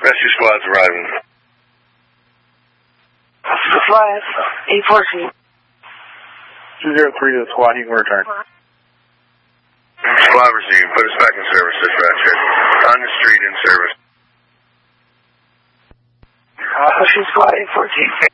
Rescue squad's arriving. Flight 814. 203 to the squad, you can return. Squad received. Put us back in service, dispatcher. On the street in service. Rescue squad 814.